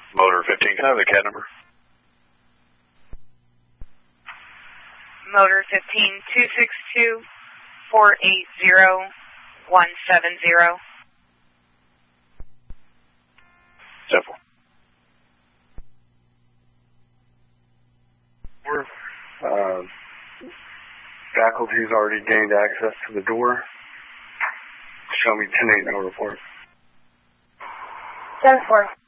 Motor 15, can I have the CAD number? Motor 15, 262-480-170. Simple. Faculty's already gained access to the door. Show me 10-8 no report. 7-4.